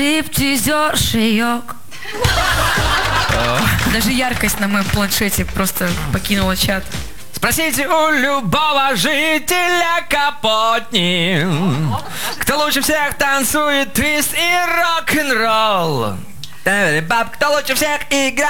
Стриптизер шеек. Даже яркость на моем планшете просто покинула чат. Спросите у любого жителя Капотни, кто лучше всех танцует твист и рок-н-ролл. Кто лучше всех играет